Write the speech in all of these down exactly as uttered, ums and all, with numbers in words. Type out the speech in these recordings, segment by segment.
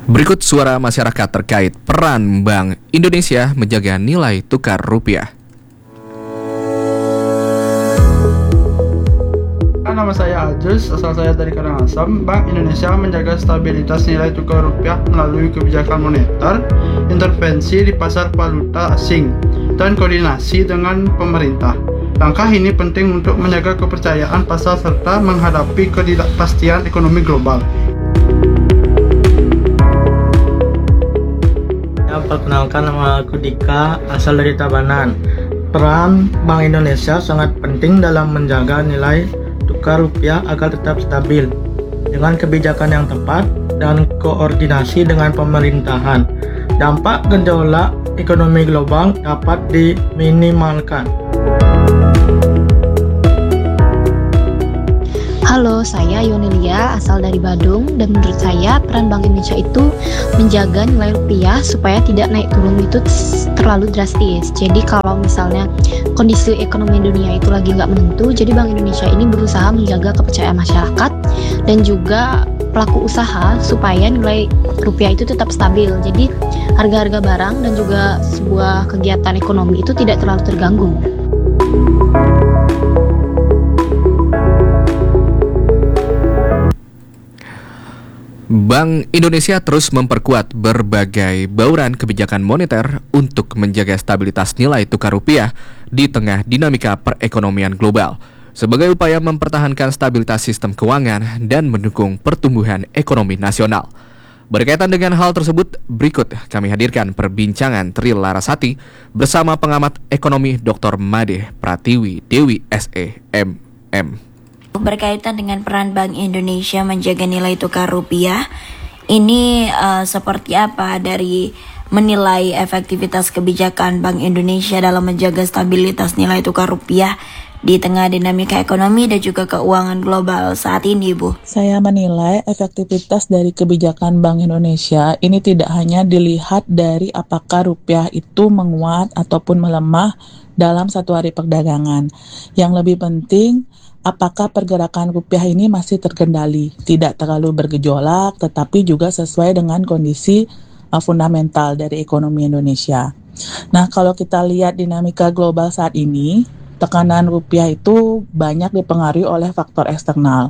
Berikut suara masyarakat terkait peran Bank Indonesia menjaga nilai tukar rupiah. Nama saya Ajus, asal saya dari Karangasem. Bank Indonesia menjaga stabilitas nilai tukar rupiah melalui kebijakan moneter, intervensi di pasar valuta asing, dan koordinasi dengan pemerintah. Langkah ini penting untuk menjaga kepercayaan pasar serta menghadapi ketidakpastian ekonomi global. Ya, perkenalkan, nama aku Dika, asal dari Tabanan. Peran Bank Indonesia sangat penting dalam menjaga nilai tukar rupiah agar tetap stabil dengan kebijakan yang tepat dan koordinasi dengan pemerintahan. Dampak gejolak ekonomi global dapat diminimalkan. Halo, saya Yonelia, asal dari Badung, dan menurut saya peran Bank Indonesia itu menjaga nilai rupiah supaya tidak naik turun itu terlalu drastis. Jadi kalau misalnya kondisi ekonomi dunia itu lagi nggak menentu, jadi Bank Indonesia ini berusaha menjaga kepercayaan masyarakat dan juga pelaku usaha supaya nilai rupiah itu tetap stabil. Jadi harga-harga barang dan juga sebuah kegiatan ekonomi itu tidak terlalu terganggu. Bank Indonesia terus memperkuat berbagai bauran kebijakan moneter untuk menjaga stabilitas nilai tukar rupiah di tengah dinamika perekonomian global, sebagai upaya mempertahankan stabilitas sistem keuangan dan mendukung pertumbuhan ekonomi nasional. Berkaitan dengan hal tersebut, berikut kami hadirkan perbincangan Tri Larasati bersama pengamat ekonomi Doktor Made Pratiwi Dewi S E M M. Berkaitan dengan peran Bank Indonesia menjaga nilai tukar rupiah, ini uh, seperti apa dari menilai efektivitas kebijakan Bank Indonesia dalam menjaga stabilitas nilai tukar rupiah di tengah dinamika ekonomi dan juga keuangan global saat ini, Bu? Saya menilai efektivitas dari kebijakan Bank Indonesia ini tidak hanya dilihat dari apakah rupiah itu menguat ataupun melemah dalam satu hari perdagangan. Yang lebih penting, apakah pergerakan rupiah ini masih terkendali, tidak terlalu bergejolak, tetapi juga sesuai dengan kondisi uh, fundamental dari ekonomi Indonesia. Nah, kalau kita lihat dinamika global saat ini, tekanan rupiah itu banyak dipengaruhi oleh faktor eksternal,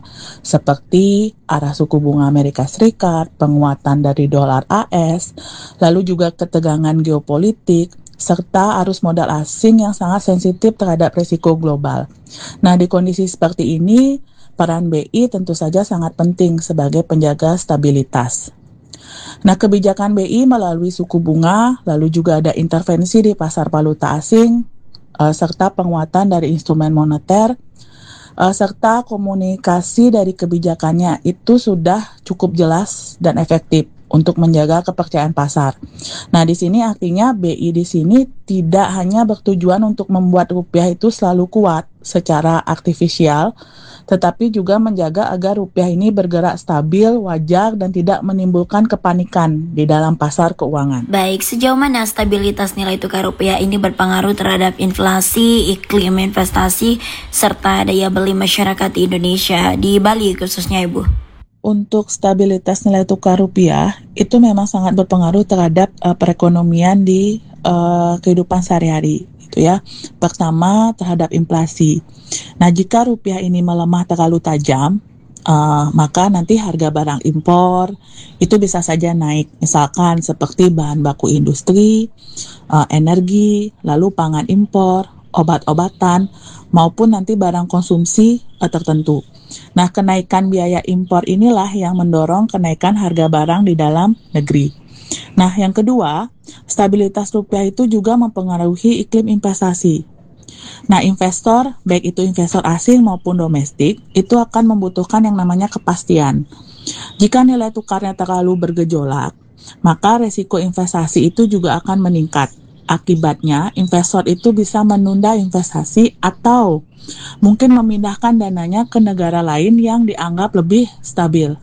seperti arah suku bunga Amerika Serikat, penguatan dari dolar A S, lalu juga ketegangan geopolitik, serta arus modal asing yang sangat sensitif terhadap risiko global. Nah, di kondisi seperti ini, peran B I tentu saja sangat penting sebagai penjaga stabilitas. Nah, kebijakan B I melalui suku bunga, lalu juga ada intervensi di pasar valuta asing, uh, serta penguatan dari instrumen moneter, uh, serta komunikasi dari kebijakannya itu sudah cukup jelas dan efektif untuk menjaga kepercayaan pasar. Nah, di sini artinya B I di sini tidak hanya bertujuan untuk membuat rupiah itu selalu kuat secara artifisial, tetapi juga menjaga agar rupiah ini bergerak stabil, wajar, dan tidak menimbulkan kepanikan di dalam pasar keuangan. Baik, sejauh mana stabilitas nilai tukar rupiah ini berpengaruh terhadap inflasi, iklim investasi, serta daya beli masyarakat di Indonesia, di Bali khususnya, Ibu? Untuk stabilitas nilai tukar rupiah itu memang sangat berpengaruh terhadap uh, perekonomian di uh, kehidupan sehari-hari, gitu ya. Pertama, terhadap inflasi. Nah, jika rupiah ini melemah terlalu tajam, uh, maka nanti harga barang impor itu bisa saja naik, misalkan seperti bahan baku industri, uh, energi, lalu pangan impor, obat-obatan, maupun nanti barang konsumsi uh, tertentu. Nah, kenaikan biaya impor inilah yang mendorong kenaikan harga barang di dalam negeri. Nah, yang kedua, stabilitas rupiah itu juga mempengaruhi iklim investasi. Nah, investor, baik itu investor asing maupun domestik, itu akan membutuhkan yang namanya kepastian. Jika nilai tukarnya terlalu bergejolak, maka resiko investasi itu juga akan meningkat. Akibatnya, investor itu bisa menunda investasi atau mungkin memindahkan dananya ke negara lain yang dianggap lebih stabil.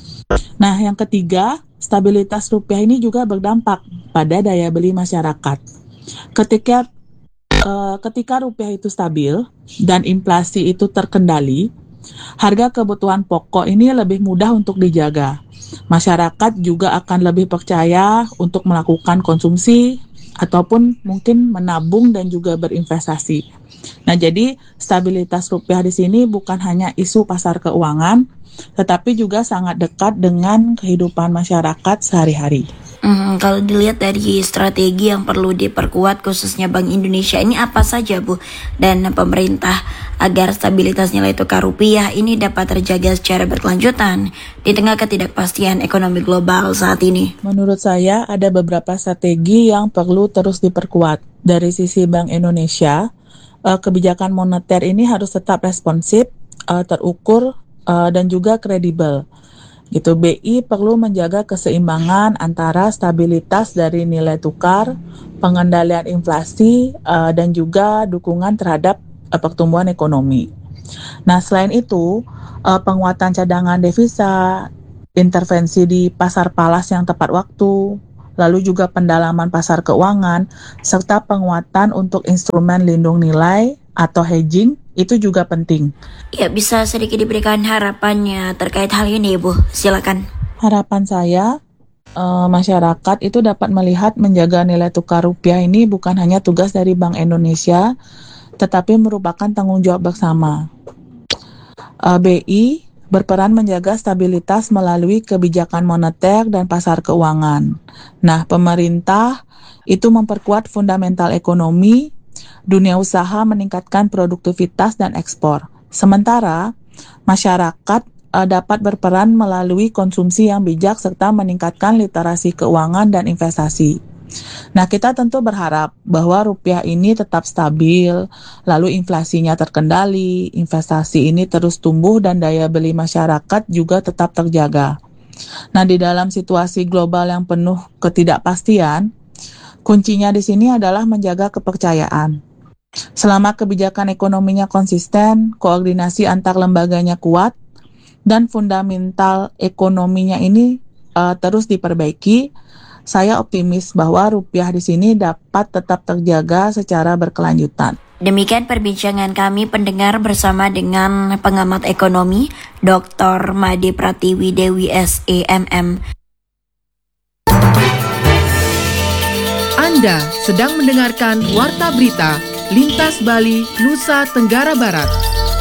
Nah, yang ketiga, stabilitas rupiah ini juga berdampak pada daya beli masyarakat. Ketika uh, ketika rupiah itu stabil dan inflasi itu terkendali, harga kebutuhan pokok ini lebih mudah untuk dijaga. Masyarakat juga akan lebih percaya untuk melakukan konsumsi ataupun mungkin menabung dan juga berinvestasi. Nah, jadi stabilitas rupiah di sini bukan hanya isu pasar keuangan, tetapi juga sangat dekat dengan kehidupan masyarakat sehari-hari. Hmm, kalau dilihat dari strategi yang perlu diperkuat khususnya Bank Indonesia ini apa saja, Bu? Dan pemerintah agar stabilitas nilai tukar rupiah ini dapat terjaga secara berkelanjutan di tengah ketidakpastian ekonomi global saat ini. Menurut saya ada beberapa strategi yang perlu terus diperkuat. Dari sisi Bank Indonesia, kebijakan moneter ini harus tetap responsif, terukur, dan juga kredibel. Gitu, B I perlu menjaga keseimbangan antara stabilitas dari nilai tukar, pengendalian inflasi, uh, dan juga dukungan terhadap uh, pertumbuhan ekonomi. Nah, selain itu, uh, penguatan cadangan devisa, intervensi di pasar falas yang tepat waktu, lalu juga pendalaman pasar keuangan, serta penguatan untuk instrumen lindung nilai atau hedging, itu juga penting. Ya, bisa sedikit diberikan harapannya terkait hal ini, Bu? Silakan. Harapan saya, eh, masyarakat itu dapat melihat menjaga nilai tukar rupiah ini bukan hanya tugas dari Bank Indonesia, tetapi merupakan tanggung jawab bersama. Eh, B I berperan menjaga stabilitas melalui kebijakan moneter dan pasar keuangan. Nah, pemerintah itu memperkuat fundamental ekonomi, dunia usaha meningkatkan produktivitas dan ekspor. Sementara masyarakat uh, dapat berperan melalui konsumsi yang bijak serta meningkatkan literasi keuangan dan investasi. Nah, kita tentu berharap bahwa rupiah ini tetap stabil, lalu inflasinya terkendali, investasi ini terus tumbuh dan daya beli masyarakat juga tetap terjaga. Nah, di dalam situasi global yang penuh ketidakpastian, kuncinya di sini adalah menjaga kepercayaan. Selama kebijakan ekonominya konsisten, koordinasi antar lembaganya kuat, dan fundamental ekonominya ini uh, terus diperbaiki, saya optimis bahwa rupiah di sini dapat tetap terjaga secara berkelanjutan. Demikian perbincangan kami pendengar bersama dengan pengamat ekonomi Doktor Made Pratiwi Dewi S E M M. Anda sedang mendengarkan Warta Berita Lintas Bali, Nusa Tenggara Barat.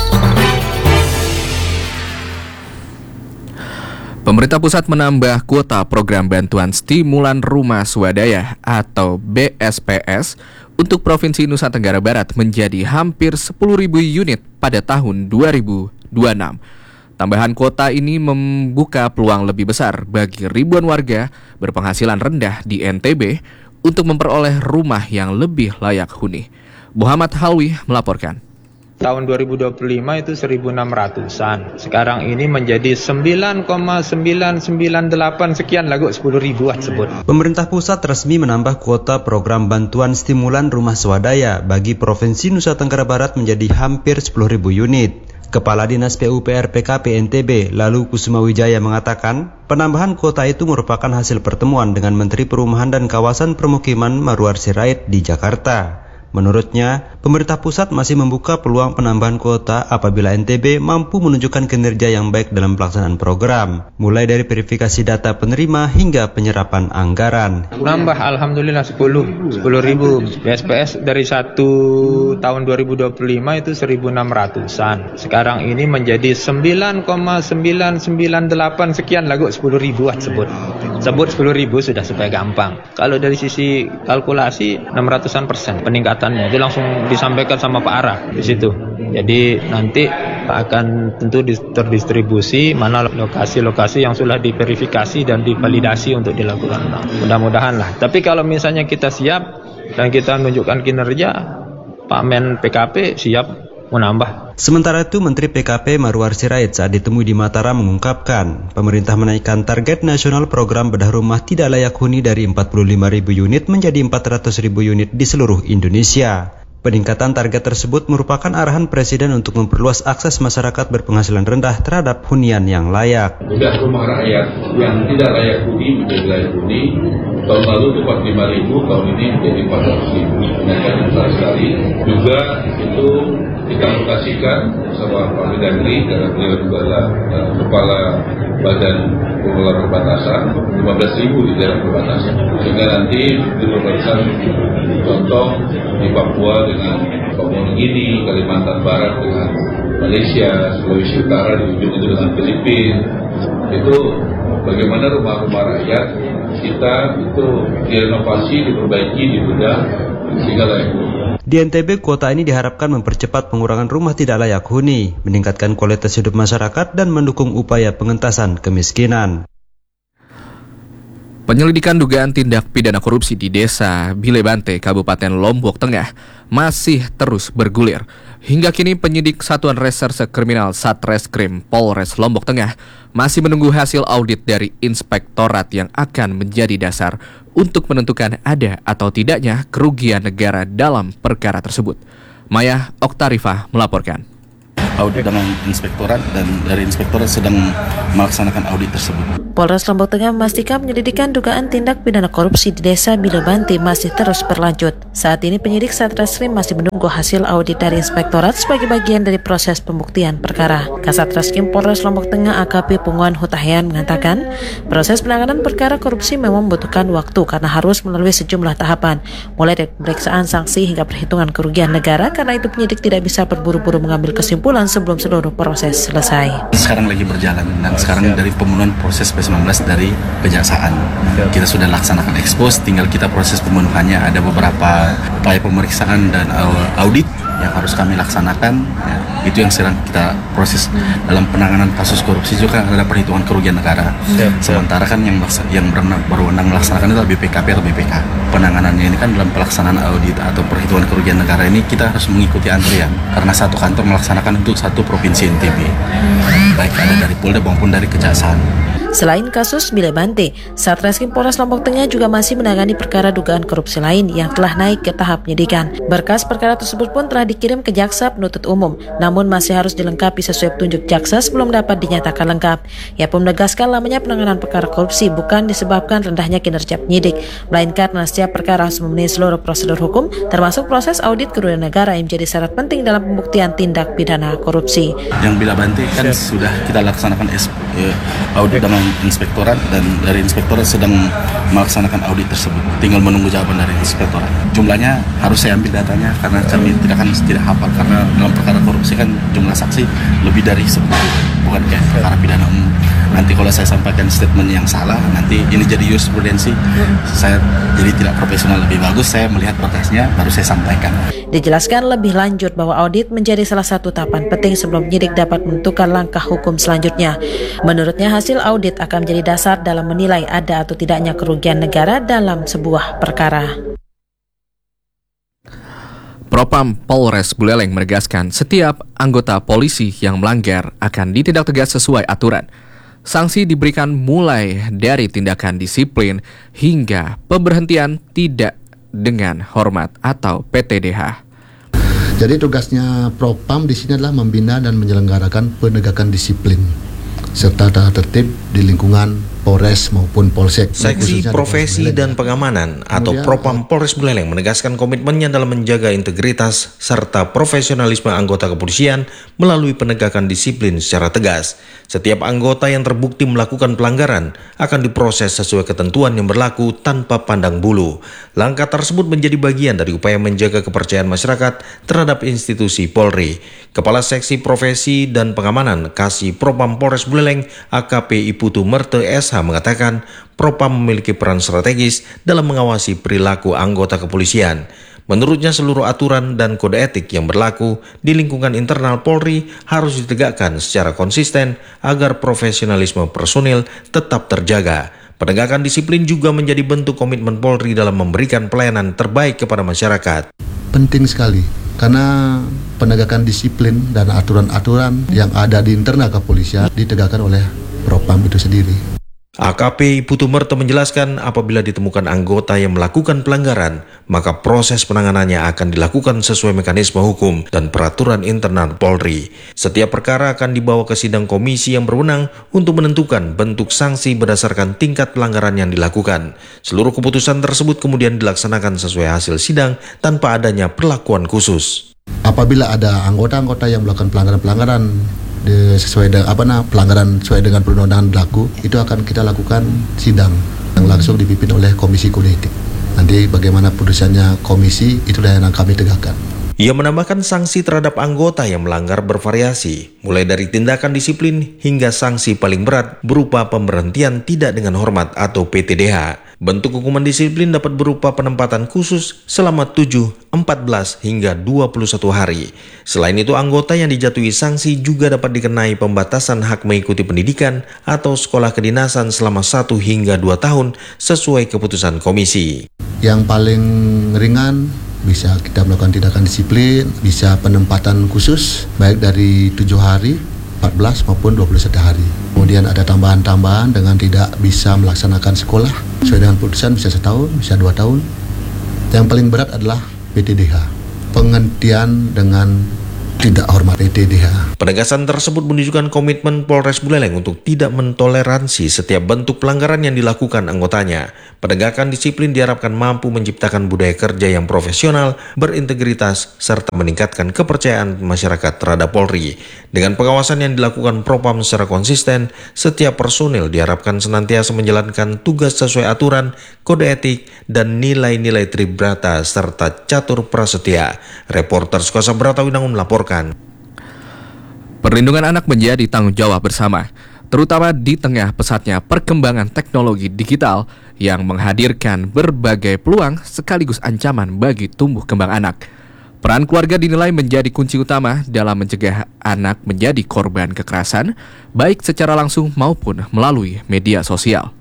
Pemerintah pusat menambah kuota program bantuan stimulan rumah swadaya atau B S P S untuk Provinsi Nusa Tenggara Barat menjadi hampir sepuluh ribu unit pada tahun dua ribu dua puluh enam. Tambahan kuota ini membuka peluang lebih besar bagi ribuan warga berpenghasilan rendah di N T B untuk memperoleh rumah yang lebih layak huni. Muhammad Halwi melaporkan. Tahun dua ribu dua puluh lima itu seribu enam ratusan. Sekarang ini menjadi sembilan koma sembilan sembilan delapan sekian lagu sepuluh ribu sebut. Pemerintah pusat resmi menambah kuota program bantuan stimulan rumah swadaya bagi Provinsi Nusa Tenggara Barat menjadi hampir sepuluh ribu unit. Kepala Dinas P U P R P K P N T B lalu Kusuma Wijaya mengatakan, penambahan kuota itu merupakan hasil pertemuan dengan Menteri Perumahan dan Kawasan Permukiman Marwar Sirait di Jakarta. Menurutnya, pemerintah pusat masih membuka peluang penambahan kuota apabila N T B mampu menunjukkan kinerja yang baik dalam pelaksanaan program, mulai dari verifikasi data penerima hingga penyerapan anggaran. Nambah alhamdulillah sepuluh ribu. B S P S dari satu tahun dua ribu dua puluh lima itu seribu enam ratusan. Sekarang ini menjadi sembilan koma sembilan sembilan delapan sekian lagu sepuluh ribu sebut. Sebut sepuluh ribu sudah supaya gampang. Kalau dari sisi kalkulasi enam ratusan persen peningkatan itu langsung disampaikan sama Pak Ara di situ. Jadi nanti akan tentu terdistribusi mana lokasi-lokasi yang sudah diverifikasi dan divalidasi untuk dilakukan. Mudah-mudahan lah. Tapi kalau misalnya kita siap dan kita menunjukkan kinerja, Pak Men P K P siap menambah. Sementara itu, Menteri P K P Marwar Sirait saat ditemui di Mataram mengungkapkan, pemerintah menaikkan target nasional program bedah rumah tidak layak huni dari empat puluh lima ribu unit menjadi empat ratus ribu unit di seluruh Indonesia. Peningkatan target tersebut merupakan arahan Presiden untuk memperluas akses masyarakat berpenghasilan rendah terhadap hunian yang layak. Bedah rumah rakyat yang tidak layak huni menjadi layak huni Tahun lalu itu empat puluh lima ribu, tahun ini menjadi empat ratus ribu. Kenaikan yang besar sekali. Juga itu kita alokasikan bersama Pak Mendagri, karena beliau juga adalah uh, Kepala Badan Pengelola Perbatasan, lima belas ribu di daerah perbatasan. Sehingga nanti di perbatasan contoh di Papua dengan Papua Nugini, Kalimantan Barat dengan Malaysia, Sulawesi Utara, di ujung itu dengan Filipina. Itu bagaimana rumah-rumah rakyat kita itu direnovasi, diperbaiki, dibedah sehingga layak huni. Di N T B, kuota ini diharapkan mempercepat pengurangan rumah tidak layak huni, meningkatkan kualitas hidup masyarakat, dan mendukung upaya pengentasan kemiskinan. Penyelidikan dugaan tindak pidana korupsi di Desa Bilebante, Kabupaten Lombok Tengah masih terus bergulir. Hingga kini penyidik Satuan Reserse Kriminal Satreskrim Polres Lombok Tengah masih menunggu hasil audit dari inspektorat yang akan menjadi dasar untuk menentukan ada atau tidaknya kerugian negara dalam perkara tersebut. Maya Oktarifah melaporkan. Audit dengan inspektorat dan dari inspektorat sedang melaksanakan audit tersebut. Polres Lombok Tengah memastikan penyelidikan dugaan tindak pidana korupsi di Desa Bilebante masih terus berlanjut. Saat ini penyidik Satreskrim masih menunggu hasil audit dari inspektorat sebagai bagian dari proses pembuktian perkara. Kasat Reskrim Polres Lombok Tengah A K P Punguan Hutahian mengatakan, proses penanganan perkara korupsi memang membutuhkan waktu karena harus melalui sejumlah tahapan, mulai dari pemeriksaan sanksi hingga perhitungan kerugian negara. Karena itu penyidik tidak bisa berburu-buru mengambil kesimpulan sebelum seluruh proses selesai. Sekarang lagi berjalan dan sekarang dari pemenuhan proses P sembilan belas dari Kejaksaan. Kita sudah laksanakan ekspos, tinggal kita proses pemenuhannya. Ada beberapa upaya pemeriksaan dan audit yang harus kami laksanakan. Ya, itu yang sedang kita proses dalam penanganan kasus korupsi. Juga ada perhitungan kerugian negara. Sementara kan yang yang berwenang melaksanakan itu B P K P atau B P K. Penanganannya ini kan dalam pelaksanaan audit atau perhitungan kerugian negara ini kita harus mengikuti antrian karena satu kantor melaksanakan untuk satu provinsi N T B, baik ada dari Polda maupun dari Kejaksaan. Selain kasus Bilebante, Satreskrim Polres Lombok Tengah juga masih menangani perkara dugaan korupsi lain yang telah naik ke tahap penyidikan. Berkas perkara tersebut pun telah dikirim ke Jaksa Penuntut Umum, namun masih harus dilengkapi sesuai petunjuk jaksa sebelum dapat dinyatakan lengkap. Ia pun menegaskan lamanya penanganan perkara korupsi bukan disebabkan rendahnya kinerja penyidik, melainkan karena setiap perkara harus memenuhi seluruh prosedur hukum, termasuk proses audit kerugian negara yang menjadi syarat penting dalam pembuktian tindak pidana korupsi. Yang Bilebante kan sudah kita laksanakan audit dengan inspektorat dan dari inspektorat sedang melaksanakan audit tersebut. Tinggal menunggu jawaban dari inspektorat. Jumlahnya harus saya ambil datanya karena kami tidak akan tidak hafal karena dalam perkara korupsi kan jumlah saksi lebih dari sepuluh, bukan kayak perkara pidana umum. Nanti kalau saya sampaikan statement yang salah, nanti ini jadi jurisprudensi. Saya jadi tidak profesional. Lebih bagus saya melihat berkasnya baru saya sampaikan. Dijelaskan lebih lanjut bahwa audit menjadi salah satu tahapan penting sebelum penyidik dapat menentukan langkah hukum selanjutnya. Menurutnya hasil audit akan menjadi dasar dalam menilai ada atau tidaknya kerugian negara dalam sebuah perkara. Propam Polres Buleleng menegaskan setiap anggota polisi yang melanggar akan ditindak tegas sesuai aturan. Sanksi diberikan mulai dari tindakan disiplin hingga pemberhentian tidak dengan hormat atau P T D H. Jadi tugasnya Propam di sini adalah membina dan menyelenggarakan penegakan disiplin serta tata tertib di lingkungan Polres maupun Polsek. Seksi Profesi dan Pengamanan atau Propam Polres Buleleng menegaskan komitmennya dalam menjaga integritas serta profesionalisme anggota kepolisian melalui penegakan disiplin secara tegas. Setiap anggota yang terbukti melakukan pelanggaran akan diproses sesuai ketentuan yang berlaku tanpa pandang bulu. Langkah tersebut menjadi bagian dari upaya menjaga kepercayaan masyarakat terhadap institusi Polri. Kepala Seksi Profesi dan Pengamanan Kasih Propam Polres Buleleng A K P Iputu Merte S H mengatakan Propam memiliki peran strategis dalam mengawasi perilaku anggota kepolisian. Menurutnya seluruh aturan dan kode etik yang berlaku di lingkungan internal Polri harus ditegakkan secara konsisten agar profesionalisme personil tetap terjaga. Penegakan disiplin juga menjadi bentuk komitmen Polri dalam memberikan pelayanan terbaik kepada masyarakat. Penting sekali karena penegakan disiplin dan aturan-aturan yang ada di internal kepolisian ditegakkan oleh Propam itu sendiri. A K P Putu Merto menjelaskan apabila ditemukan anggota yang melakukan pelanggaran, maka proses penanganannya akan dilakukan sesuai mekanisme hukum dan peraturan internal Polri. Setiap perkara akan dibawa ke sidang komisi yang berwenang untuk menentukan bentuk sanksi berdasarkan tingkat pelanggaran yang dilakukan. Seluruh keputusan tersebut kemudian dilaksanakan sesuai hasil sidang tanpa adanya perlakuan khusus. Apabila ada anggota-anggota yang melakukan pelanggaran-pelanggaran sesuai dengan apa nah pelanggaran sesuai dengan perundang-undangan berlaku, itu akan kita lakukan sidang yang langsung dipimpin oleh Komisi Kode Etik. Nanti bagaimana putusannya komisi, itulah yang kami tegakkan. Ia menambahkan sanksi terhadap anggota yang melanggar bervariasi, mulai dari tindakan disiplin hingga sanksi paling berat berupa pemberhentian tidak dengan hormat atau P T D H. Bentuk hukuman disiplin dapat berupa penempatan khusus selama tujuh, empat belas, hingga dua puluh satu hari. Selain itu, anggota yang dijatuhi sanksi juga dapat dikenai pembatasan hak mengikuti pendidikan atau sekolah kedinasan selama satu hingga dua tahun sesuai keputusan komisi. Yang paling ringan bisa kita melakukan tindakan disiplin, bisa penempatan khusus baik dari tujuh hari, empat belas maupun dua puluh satu hari. Kemudian ada tambahan-tambahan dengan tidak bisa melaksanakan sekolah sesuai dengan putusan, bisa setahun, bisa dua tahun. Yang paling berat adalah P T D H, penghentian dengan tidak hormat P T D H. Penegasan tersebut menunjukkan komitmen Polres Buleleng untuk tidak mentoleransi setiap bentuk pelanggaran yang dilakukan anggotanya. Penegakan disiplin diharapkan mampu menciptakan budaya kerja yang profesional, berintegritas, serta meningkatkan kepercayaan masyarakat terhadap Polri. Dengan pengawasan yang dilakukan Propam secara konsisten, setiap personil diharapkan senantiasa menjalankan tugas sesuai aturan, kode etik, dan nilai-nilai Tribrata serta catur prasetya. Reporter Sukosa Brata Winangun melaporkan. Perlindungan anak menjadi tanggung jawab bersama, terutama di tengah pesatnya perkembangan teknologi digital yang menghadirkan berbagai peluang sekaligus ancaman bagi tumbuh kembang anak. Peran keluarga dinilai menjadi kunci utama dalam mencegah anak menjadi korban kekerasan, baik secara langsung maupun melalui media sosial.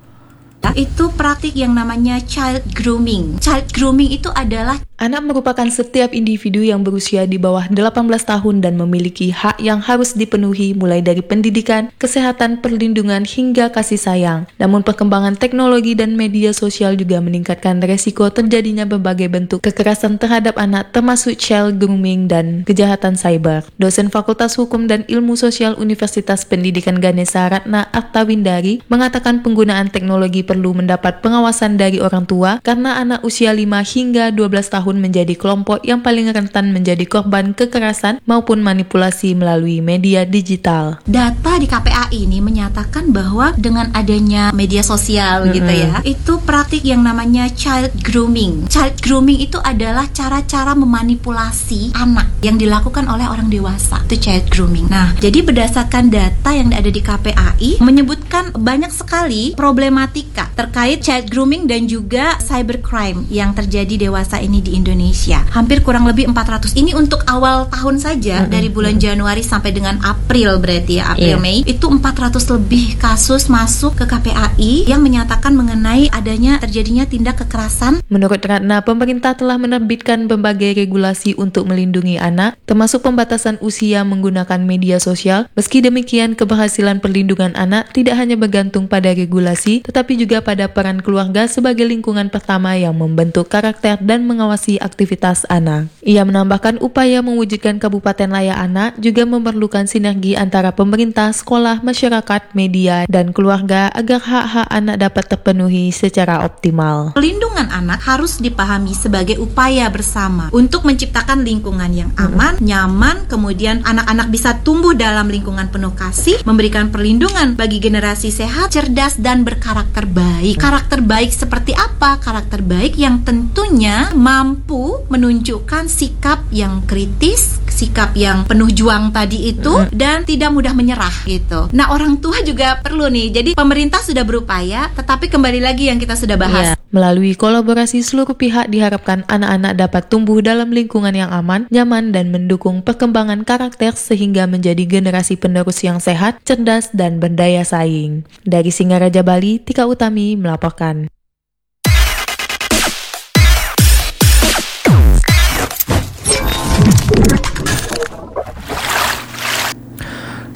Itu praktik yang namanya child grooming. Child grooming itu adalah anak merupakan setiap individu yang berusia di bawah delapan belas tahun dan memiliki hak yang harus dipenuhi mulai dari pendidikan, kesehatan, perlindungan, hingga kasih sayang. Namun perkembangan teknologi dan media sosial juga meningkatkan resiko terjadinya berbagai bentuk kekerasan terhadap anak termasuk child grooming dan kejahatan cyber. Dosen Fakultas Hukum dan Ilmu Sosial Universitas Pendidikan Ganesha Ratna Artawindari mengatakan penggunaan teknologi perlu mendapat pengawasan dari orang tua karena anak usia lima hingga dua belas tahun menjadi kelompok yang paling rentan menjadi korban kekerasan maupun manipulasi melalui media digital. Data di K P A I ini menyatakan bahwa dengan adanya media sosial mm-hmm. gitu ya, itu praktik yang namanya child grooming. Child grooming itu adalah cara-cara memanipulasi anak yang dilakukan oleh orang dewasa. Itu child grooming. Nah, jadi berdasarkan data yang ada di K P A I menyebutkan banyak sekali problematika terkait child grooming dan juga cybercrime yang terjadi dewasa ini di Indonesia. Hampir kurang lebih empat ratus. Ini untuk awal tahun saja, mm-hmm. dari bulan Januari sampai dengan April berarti ya, April yeah. Mei, itu empat ratus lebih kasus masuk ke K P A I yang menyatakan mengenai adanya terjadinya tindak kekerasan. Menurut Ratna, pemerintah telah menerbitkan berbagai regulasi untuk melindungi anak, termasuk pembatasan usia menggunakan media sosial. Meski demikian, keberhasilan perlindungan anak tidak hanya bergantung pada regulasi, tetapi juga pada peran keluarga sebagai lingkungan pertama yang membentuk karakter dan mengawasi aktivitas anak. Ia menambahkan upaya mewujudkan Kabupaten Layak Anak juga memerlukan sinergi antara pemerintah, sekolah, masyarakat, media, dan keluarga agar hak-hak anak dapat terpenuhi secara optimal. Perlindungan anak harus dipahami sebagai upaya bersama untuk menciptakan lingkungan yang aman, hmm. nyaman, kemudian anak-anak bisa tumbuh dalam lingkungan penuh kasih, memberikan perlindungan bagi generasi sehat, cerdas, dan berkarakter baik. Karakter baik seperti apa? Karakter baik yang tentunya mampu menunjukkan sikap yang kritis, sikap yang penuh juang tadi itu, mm. dan tidak mudah menyerah gitu. Nah, orang tua juga perlu nih. Jadi pemerintah sudah berupaya, tetapi kembali lagi yang kita sudah bahas. Yeah. Melalui kolaborasi seluruh pihak diharapkan anak-anak dapat tumbuh dalam lingkungan yang aman, nyaman, dan mendukung perkembangan karakter sehingga menjadi generasi penerus yang sehat, cerdas, dan berdaya saing. Dari Singaraja Bali, Tika Utami melaporkan.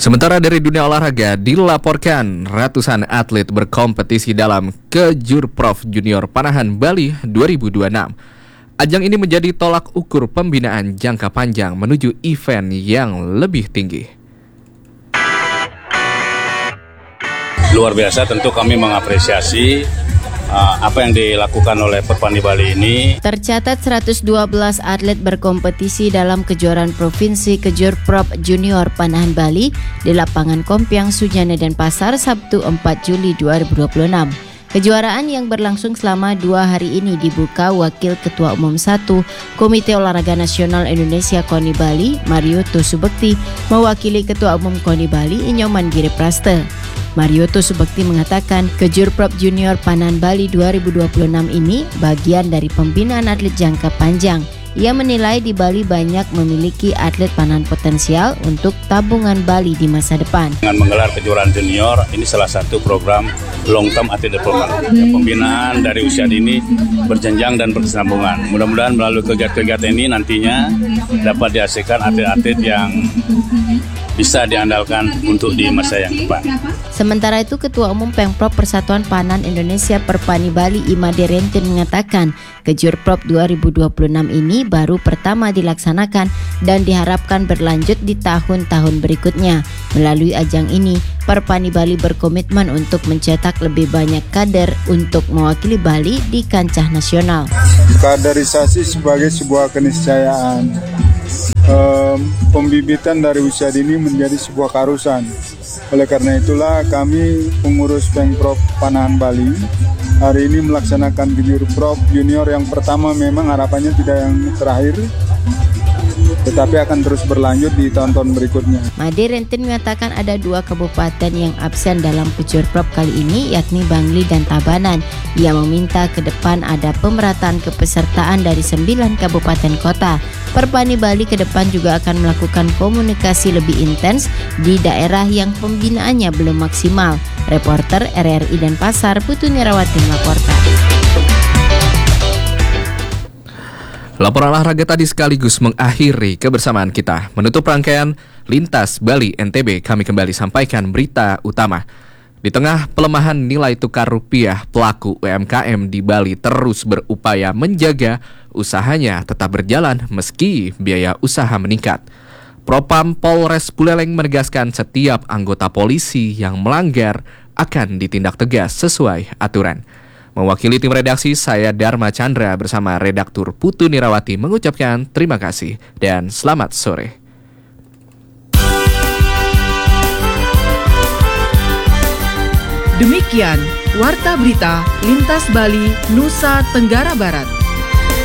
Sementara dari dunia olahraga, dilaporkan ratusan atlet berkompetisi dalam Kejurprov Junior Panahan Bali dua ribu dua puluh enam. Ajang ini menjadi tolak ukur pembinaan jangka panjang menuju event yang lebih tinggi. Luar biasa, tentu kami mengapresiasi uh, apa yang dilakukan oleh Perpani Bali ini. Tercatat seratus dua belas atlet berkompetisi dalam kejuaraan provinsi Kejurprov Junior Panahan Bali di lapangan Kompiang, Sujana Denpasar, Sabtu empat Juli dua ribu dua puluh enam. Kejuaraan yang berlangsung selama dua hari ini dibuka Wakil Ketua Umum satu Komite Olahraga Nasional Indonesia KONI Bali, Marioto Subekti, mewakili Ketua Umum KONI Bali, Inyoman Giripraste. Marioto Subekti mengatakan Kejurprov Junior Panahan Bali dua ribu dua puluh enam ini bagian dari pembinaan atlet jangka panjang. Ia menilai di Bali banyak memiliki atlet panahan potensial untuk tabungan Bali di masa depan. Dengan menggelar kejuaraan junior, ini salah satu program long term atlet development. Pembinaan dari usia dini berjenjang dan berkesinambungan. Mudah-mudahan melalui kegiatan-kegiatan ini nantinya dapat dihasilkan atlet-atlet yang bisa diandalkan untuk di masa yang depan. Sementara itu, Ketua Umum Pemprov Persatuan Panahan Indonesia Perpani Bali, Imade Rentin, mengatakan Kejurprov dua ribu dua puluh enam ini baru pertama dilaksanakan dan diharapkan berlanjut di tahun-tahun berikutnya. Melalui ajang ini, Perpani Bali berkomitmen untuk mencetak lebih banyak kader untuk mewakili Bali di kancah nasional. Kaderisasi sebagai sebuah keniscayaan. Um, pembibitan dari usia dini menjadi sebuah keharusan. Oleh karena itulah kami pengurus Pemprov Panahan Bali hari ini melaksanakan Kejurprov Junior yang pertama, memang harapannya tidak yang terakhir, tetapi akan terus berlanjut di tahun-tahun berikutnya. Made Rentin mengatakan ada dua kabupaten yang absen dalam Kejurprov kali ini, yakni Bangli dan Tabanan. Ia meminta ke depan ada pemerataan kepesertaan dari sembilan kabupaten kota. Perpani Bali ke depan juga akan melakukan komunikasi lebih intens di daerah yang pembinaannya belum maksimal. Reporter R R I Denpasar, Putu Nirawati melaporkan. Laporan olahraga tadi sekaligus mengakhiri kebersamaan kita. Menutup rangkaian Lintas Bali N T B, kami kembali sampaikan berita utama. Di tengah pelemahan nilai tukar rupiah, pelaku U M K M di Bali terus berupaya menjaga usahanya tetap berjalan meski biaya usaha meningkat. Propam Polres Buleleng menegaskan setiap anggota polisi yang melanggar akan ditindak tegas sesuai aturan. Mewakili tim redaksi, saya Dharma Chandra bersama redaktur Putu Nirawati mengucapkan terima kasih dan selamat sore. Demikian Warta Berita Lintas Bali, Nusa Tenggara Barat.